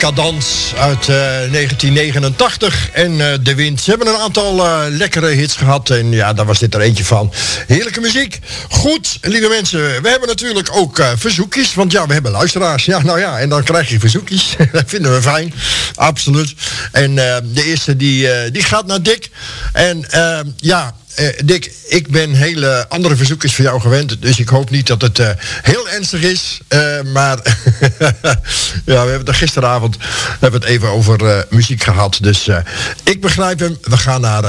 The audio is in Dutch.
Cadans uit 1989 en De Wind. Ze hebben een aantal lekkere hits gehad en ja, daar was dit er eentje van. Heerlijke muziek. Goed, lieve mensen, we hebben natuurlijk ook verzoekjes, want ja, we hebben luisteraars. Ja, nou ja, en dan krijg je verzoekjes. Dat vinden we fijn, absoluut. En de eerste die gaat naar Dick. En ja... Dick, ik ben hele andere verzoekjes voor jou gewend, dus ik hoop niet dat het heel ernstig is, maar ja, we hebben het gisteravond even over muziek gehad, dus ik begrijp hem. We gaan naar